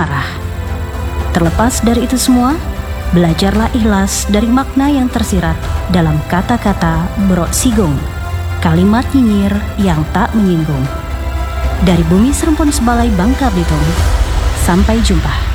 marah. Terlepas dari itu semua, belajarlah ikhlas dari makna yang tersirat dalam kata-kata Bro Sigong, kalimat nyinyir yang tak menyinggung. Dari Bumi Serempun Sebalai Bangka Belitung, sampai jumpa.